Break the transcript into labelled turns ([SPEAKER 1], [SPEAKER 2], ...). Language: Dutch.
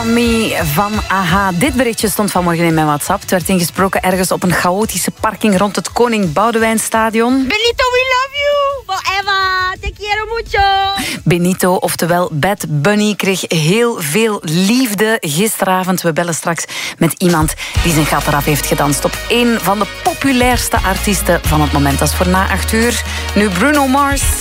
[SPEAKER 1] On Me van AHA. Dit berichtje stond vanmorgen in mijn WhatsApp. Het werd ingesproken ergens op een chaotische parking rond het Koning Boudewijnstadion.
[SPEAKER 2] Benito, we love you! Forever! Te quiero mucho!
[SPEAKER 1] Benito, oftewel Bad Bunny, kreeg heel veel liefde gisteravond. We bellen straks met iemand die zijn gat eraf heeft gedanst op een van de populairste artiesten van het moment. Dat is voor na 8 uur. Nu Bruno Mars.